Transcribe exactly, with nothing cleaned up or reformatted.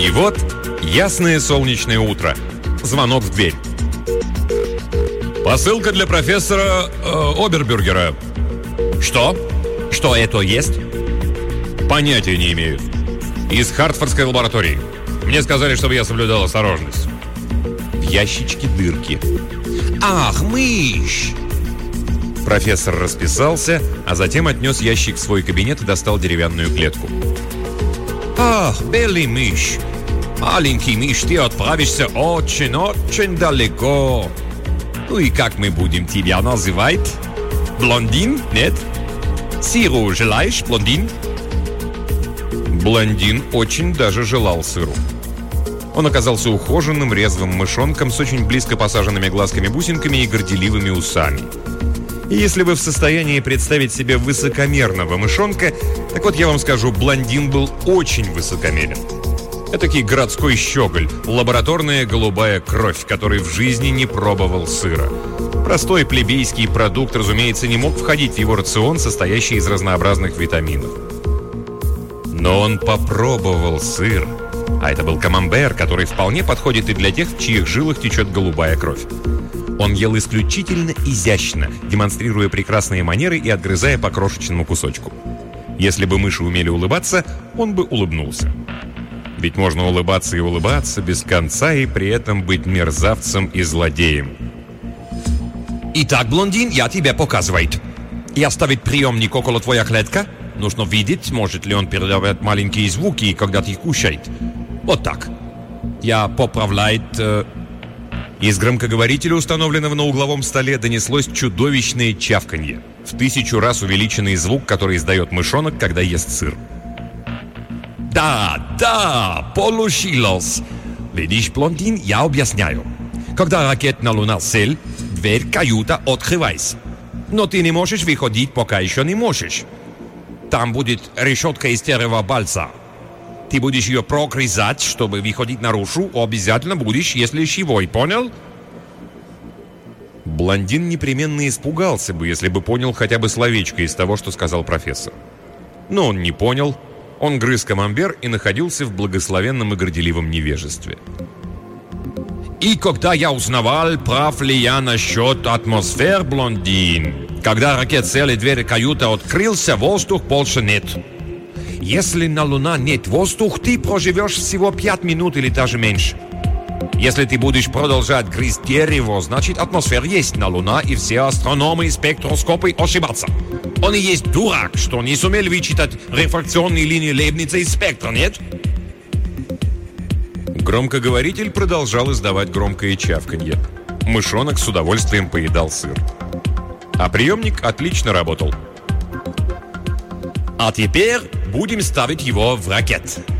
И вот ясное солнечное утро. Звонок в дверь. Посылка для профессора э, Обербюргера. Что? Что это есть? Понятия не имею. Из Хартфордской лаборатории. Мне сказали, чтобы я соблюдал осторожность. В ящичке дырки. Ах, мышь! Профессор расписался, а затем отнес ящик в свой кабинет и достал деревянную клетку. Ах, белый мышь! Маленький мышь, ты отправишься очень-очень далеко. Ну и как мы будем тебя называть? Блондин? Нет? Сыру желаешь, блондин? Блондин очень даже желал сыру. Он оказался ухоженным, резвым мышонком с очень близко посаженными глазками-бусинками и горделивыми усами. И если вы в состоянии представить себе высокомерного мышонка, так вот я вам скажу, блондин был очень высокомерен. Этакий городской щеголь, лабораторная голубая кровь, который в жизни не пробовал сыра. Простой плебейский продукт, разумеется, не мог входить в его рацион, состоящий из разнообразных витаминов. Но он попробовал сыр. А это был камамбер, который вполне подходит и для тех, в чьих жилах течет голубая кровь. Он ел исключительно изящно, демонстрируя прекрасные манеры и отгрызая по крошечному кусочку. Если бы мыши умели улыбаться, он бы улыбнулся. Ведь можно улыбаться и улыбаться без конца и при этом быть мерзавцем и злодеем. Итак, блондин, я тебе показываю. Я ставить приемник около твоя клетка. Нужно видеть, может ли он передавать маленькие звуки, когда ты кушает. Вот так. Я поправляет... Э... Из громкоговорителя, установленного на угловом столе, донеслось чудовищное чавканье. В тысячу раз увеличенный звук, который издает мышонок, когда ест сыр. Да, да, получилось. Видишь, блондин, я объясняю. Когда ракетная цель, дверь каюта открывается. Но ты не можешь выходить, пока еще не можешь. Там будет решетка из стереобальца. Ты будешь ее прокрызать, чтобы выходить наружу, обязательно будешь, если живой, понял? Блондин непременно испугался бы, если бы понял хотя бы словечко из того, что сказал профессор. Но он не понял. Он грыз камамбер и находился в благословенном и горделивом невежестве. И когда я узнавал, прав ли я насчет атмосфер, блондин, когда ракет цели двери каюты открылся, воздух больше нет. Если на Луна нет воздуха, ты проживешь всего пять минут или даже меньше. Если ты будешь продолжать грызть дерево, значит атмосфера есть на Луна, и все астрономы и спектроскопы ошибаются. Он и есть дурак, что не сумел вычитать рефракционные линии Лейбница из спектра, нет? Громкоговоритель продолжал издавать громкое чавканье. Мышонок с удовольствием поедал сыр. А приемник отлично работал. А теперь будем ставить его в ракет.